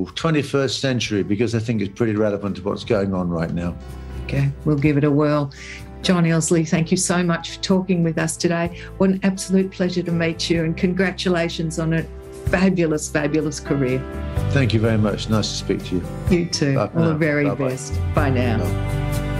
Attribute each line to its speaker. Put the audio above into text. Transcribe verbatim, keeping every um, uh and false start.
Speaker 1: Ooh, twenty-first century, because I think it's pretty relevant to what's going on right now.
Speaker 2: Okay, we'll give it a whirl. John Elsley, thank you so much for talking with us today. What an absolute pleasure to meet you, and congratulations on a fabulous, fabulous career.
Speaker 1: Thank you very much. Nice to speak to you.
Speaker 2: You too.
Speaker 1: Bye
Speaker 2: All the
Speaker 1: now.
Speaker 2: very
Speaker 1: Bye-bye.
Speaker 2: best. Bye now.
Speaker 1: Bye.